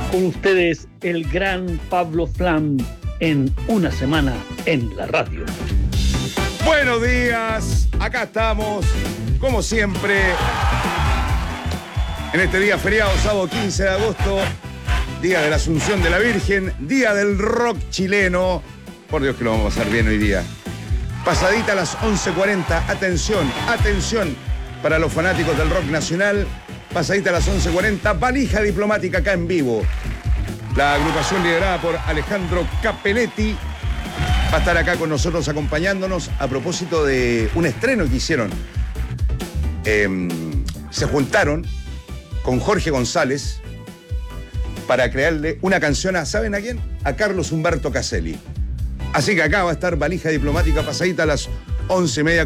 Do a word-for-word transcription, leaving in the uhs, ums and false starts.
Con ustedes, el gran Pablo Flam en Una Semana en la Radio. Buenos días, acá estamos, como siempre, en este día feriado, sábado quince de agosto, día de la Asunción de la Virgen, día del rock chileno. Por Dios que lo vamos a pasar bien hoy día. Pasadita a las once cuarenta, atención, atención para los fanáticos del rock nacional. Pasadita a las once cuarenta, valija diplomática acá en vivo. La agrupación liderada por Alejandro Capelletti va a estar acá con nosotros acompañándonos a propósito de un estreno que hicieron. Eh, se juntaron con Jorge González para crearle una canción a, ¿saben a quién? A Carlos Humberto Caselli. Así que acá va a estar valija diplomática pasadita a las once y media.